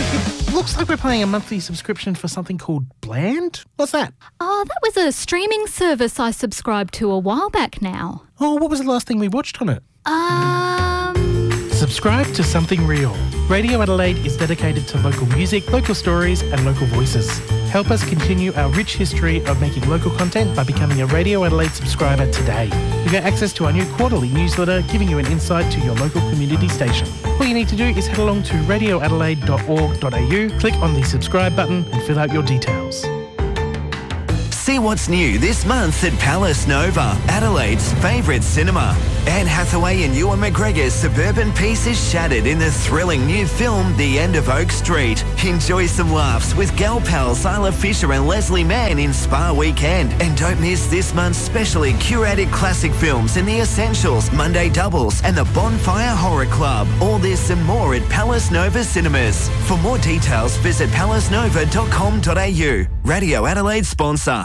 It looks like we're paying a monthly subscription for something called Bland. What's that? Oh, that was a streaming service I subscribed to a while back now. Oh, what was the last thing we watched on it? Subscribe to Something Real. Radio Adelaide is dedicated to local music, local stories and local voices. Help us continue our rich history of making local content by becoming a Radio Adelaide subscriber today. You get access to our new quarterly newsletter giving you an insight to your local community station. All you need to do is head along to radioadelaide.org.au, click on the subscribe button and fill out your details. See what's new this month at Palace Nova, Adelaide's favourite cinema. Anne Hathaway and Ewan McGregor's suburban peace is shattered in the thrilling new film The End of Oak Street. Enjoy some laughs with gal pals Isla Fisher and Leslie Mann in Spa Weekend. And don't miss this month's specially curated classic films in The Essentials, Monday Doubles and the Bonfire Horror Club. All this and more at Palace Nova Cinemas. For more details, visit palacenova.com.au. Radio Adelaide sponsor.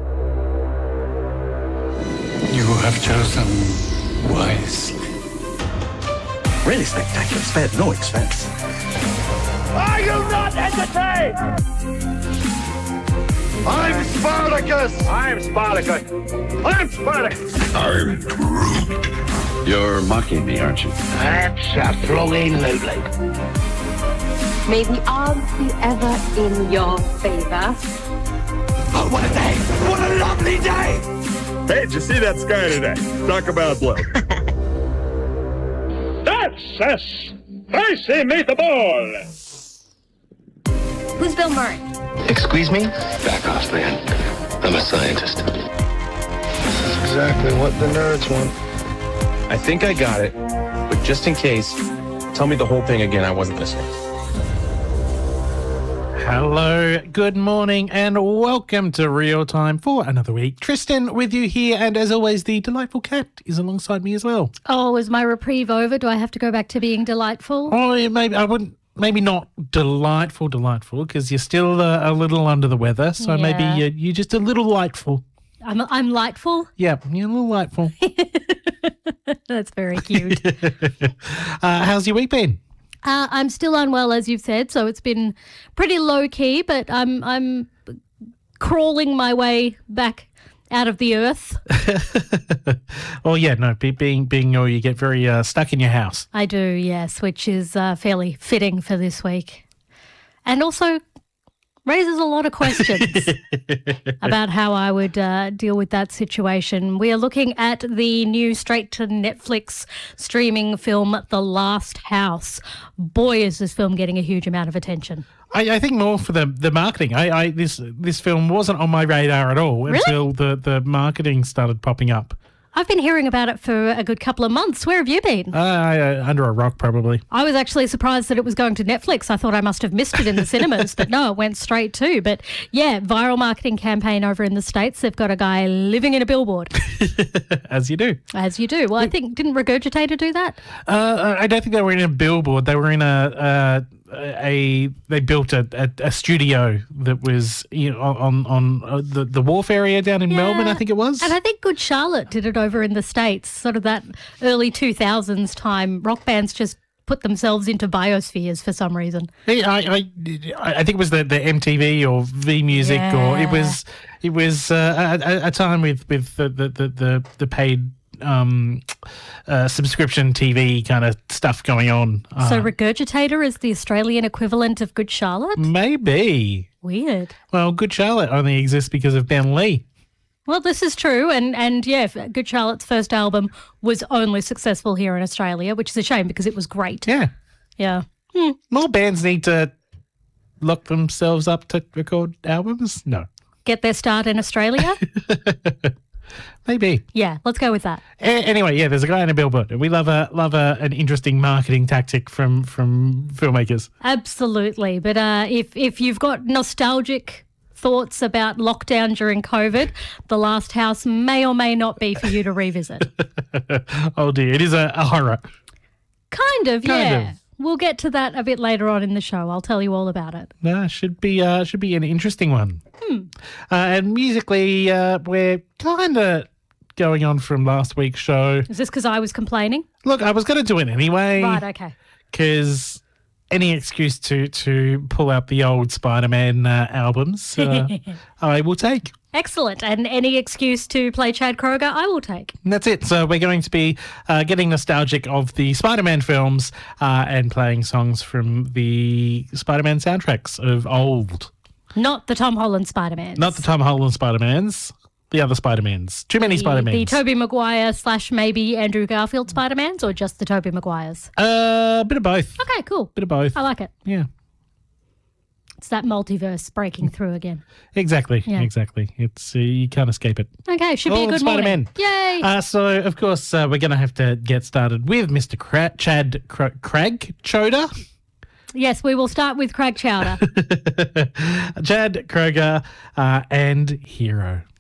You have chosen wisely. Really spectacular. Spared no expense. Are you not entertained? I'm Spartacus! I'm Spartacus! I'm Spartacus! I'm Groot. You're mocking me, aren't you? Absolutely. May the odds be ever in your favor. Oh, what a day! What a lovely day! Hey, did you see that sky today? Talk about blow. That's us! Tracy Meatball! Who's Bill Murray? Excuse me? Back off, man. I'm a scientist. This is exactly what the nerds want. I think I got it, but just in case, tell me the whole thing again. I wasn't listening. Hello, good morning and welcome to Real Time for another week. Tristan with you here, and as always the delightful Kat is alongside me as well. Oh, is my reprieve over? Do I have to go back to being delightful? Oh, yeah, maybe not delightful, because you're still a little under the weather, so maybe you're just a little lightful. I'm lightful? Yeah, you're a little lightful. That's very cute. How's your week been? I'm still unwell, as you've said, so it's been pretty low key, but I'm crawling my way back out of the earth. Oh yeah, no, being you get very stuck in your house. I do, yes, which is fairly fitting for this week, and also raises a lot of questions about how I would deal with that situation. We are looking at the new straight-to-Netflix streaming film, The Last House. Boy, is this film getting a huge amount of attention. I think more for the marketing. This film wasn't on my radar at all until the marketing started popping up. I've been hearing about it for a good couple of months. Where have you been? Under a rock, probably. I was actually surprised that it was going to Netflix. I thought I must have missed it in the cinemas, but no, it went straight to. But yeah, viral marketing campaign over in the States. They've got a guy living in a billboard. As you do. As you do. Well, I think, didn't Regurgitator do that? I don't think they were in a billboard. They were in they built a studio that was on the wharf area down in Melbourne, I think it was. And I think Good Charlotte did it over in the States, sort of that early 2000s time. Rock bands just put themselves into biospheres for some reason. I think it was the MTV or V Music, or it was a time with the paid subscription TV kind of stuff going on. So Regurgitator is the Australian equivalent of Good Charlotte? Maybe. Weird. Well, Good Charlotte only exists because of Ben Lee. Well, this is true, and yeah, Good Charlotte's first album was only successful here in Australia, which is a shame because it was great. Yeah. Yeah. More bands need to lock themselves up to record albums? No. Get their start in Australia? Maybe. Yeah, let's go with that. Anyway, yeah, there's a guy in a billboard. We love an interesting marketing tactic from filmmakers. Absolutely. But if you've got nostalgic thoughts about lockdown during COVID, The Last House may or may not be for you to revisit. Oh dear, it is a horror. Kind of, yeah. We'll get to that a bit later on in the show. I'll tell you all about it. No, should be an interesting one. And musically, we're kind of going on from last week's show. Is this because I was complaining? Look, I was going to do it anyway. Right, okay. Because any excuse to pull out the old Spider-Man albums, I will take. Excellent. And any excuse to play Chad Kroger, I will take. And that's it. So we're going to be getting nostalgic of the Spider-Man films and playing songs from the Spider-Man soundtracks of old. Not the Tom Holland Spider-Mans. Not the Tom Holland Spider-Mans. The other Spider-Mans. Too many Spider-Mans. The Tobey Maguire / maybe Andrew Garfield Spider-Mans, or just the Tobey Maguires? Bit of both. Okay, cool. Bit of both. I like it. Yeah. It's that multiverse breaking through again. Exactly. Yeah. Exactly. It's you can't escape it. Okay, should be a good morning. Yay! So, of course, we're going to have to get started with Mr. Chad Kroger. Yes, we will start with Craig Chowder. Chad Kroger and Hero.